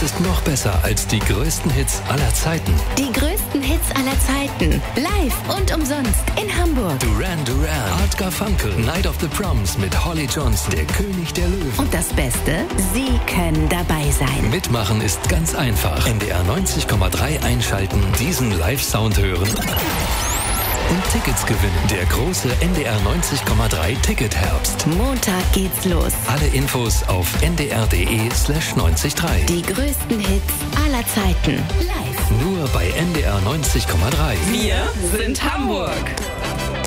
ist noch besser als die größten Hits aller Zeiten. Die größten Hits aller Zeiten. Live und umsonst in Hamburg. Duran Duran, Art Garfunkel, Night of the Proms mit Holly Johnson, der König der Löwen. Und das Beste, Sie können dabei sein. Mitmachen ist ganz einfach. NDR 90,3 einschalten, diesen Live-Sound hören und Tickets gewinnen. Der große NDR 90,3 Ticket-Herbst. Montag geht's los. Alle Infos auf ndr.de/903. Die größten Hits aller Zeiten. Live. Nur bei NDR 90,3. Wir sind Hamburg.